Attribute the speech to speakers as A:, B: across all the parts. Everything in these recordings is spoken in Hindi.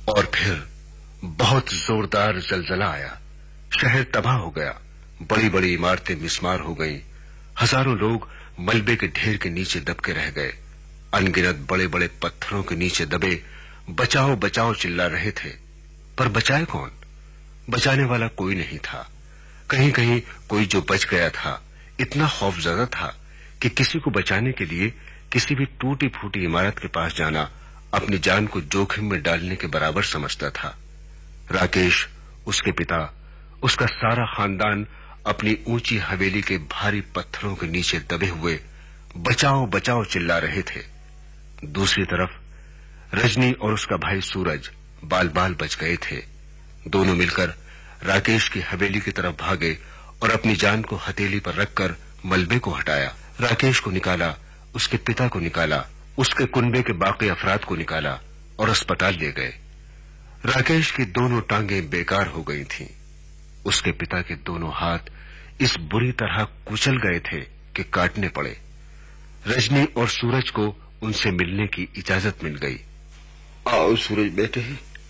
A: और फिर बहुत जोरदार जलजला आया। शहर तबाह हो गया। बड़ी बड़ी इमारतें मिस्मार हो गईं। हजारों लोग मलबे के ढेर के नीचे दबके रह गए। अनगिनत बड़े बड़े पत्थरों के नीचे दबे बचाओ बचाओ चिल्ला रहे थे। पर बचाए कौन? बचाने वाला कोई नहीं था। कहीं कहीं कोई जो बच गया था इतना खौफजदा था कि किसी को बचाने के लिए किसी भी टूटी फूटी इमारत के पास जाना अपनी जान को जोखिम में डालने के बराबर समझता था। राकेश, उसके पिता, उसका सारा खानदान अपनी ऊंची हवेली के भारी पत्थरों के नीचे दबे हुए बचाओ बचाओ चिल्ला रहे थे। दूसरी तरफ रजनी और उसका भाई सूरज बाल बाल बच गए थे। दोनों मिलकर राकेश की हवेली की तरफ भागे और अपनी जान को हथेली पर रखकर मलबे को हटाया। राकेश को निकाला, उसके पिता को निकाला, उसके कुनबे के बाकी अफराद को निकाला और अस्पताल ले गए। राकेश की दोनों टांगें बेकार हो गई थीं। उसके पिता के दोनों हाथ इस बुरी तरह कुचल गए थे कि काटने पड़े। रजनी और सूरज को उनसे मिलने की इजाजत मिल गई।
B: आओ सूरज बेटे,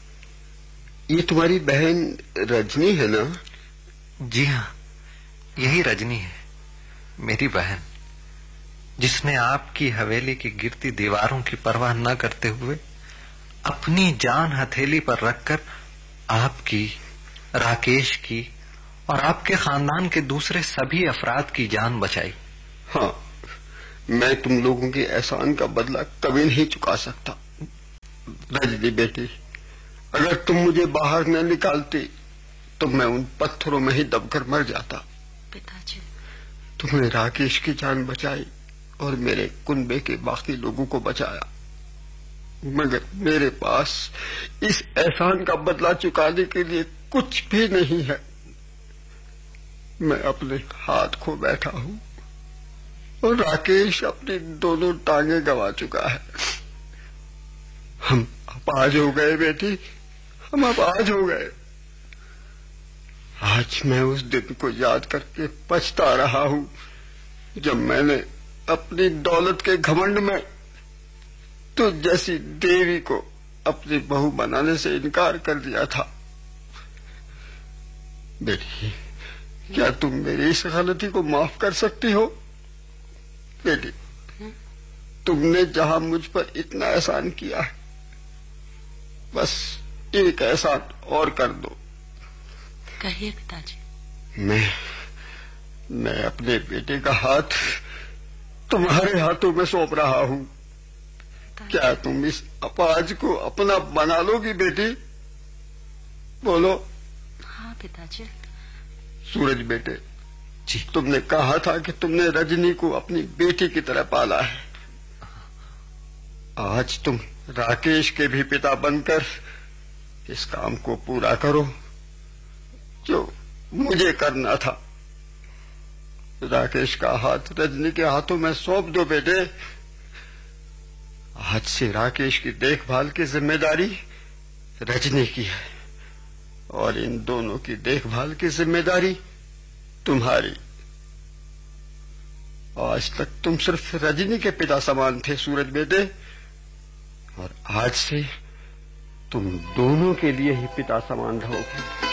B: ये तुम्हारी बहन रजनी है ना?
C: जी हाँ, यही रजनी है, मेरी बहन, जिसने आपकी हवेली की गिरती दीवारों की परवाह न करते हुए अपनी जान हथेली पर रखकर आपकी, राकेश की और आपके खानदान के दूसरे सभी अफराद की जान बचाई।
B: हाँ, मैं तुम लोगों के एहसान का बदला कभी नहीं चुका सकता। रजनी बेटी, अगर तुम मुझे बाहर न निकालती तो मैं उन पत्थरों में ही दबकर मर जाता।
D: पिताजी,
B: तुमने राकेश की जान बचाई और मेरे कुनबे के बाकी लोगों को बचाया, मगर मेरे पास इस एहसान का बदला चुकाने के लिए कुछ भी नहीं है। मैं अपने हाथ खो बैठा हूं और राकेश अपनी दोनों टांगें गंवा चुका है। हम अपाज हो गए बेटी, हम अपाज हो गए। आज मैं उस दिन को याद करके पछता रहा हूं जब मैंने अपनी दौलत के घमंड में तो जैसी देवी को अपनी बहू बनाने से इनकार कर दिया था। बेटी, क्या तुम मेरी इस गलती को माफ कर सकती हो? बेटी, तुमने जहां मुझ पर इतना एहसान किया है, बस एक एहसान और कर दो।
D: कहिए पिताजी।
B: मैं अपने बेटे का हाथ तुम्हारे हाथों में सौंप रहा हूं। क्या तुम इस अपाज को अपना बना लोगी बेटी? बोलो।
D: हाँ पिताजी।
B: सूरज बेटे
C: जी,
B: तुमने कहा था कि तुमने रजनी को अपनी बेटी की तरह पाला है। आज तुम राकेश के भी पिता बनकर इस काम को पूरा करो जो मुझे करना था। राकेश का हाथ रजनी के हाथों में सौंप दो बेटे। आज से राकेश की देखभाल की जिम्मेदारी रजनी की है और इन दोनों की देखभाल की जिम्मेदारी तुम्हारी। आज तक तुम सिर्फ रजनी के पिता समान थे सूरज बेटे, और आज से तुम दोनों के लिए ही पिता समान रहोगे।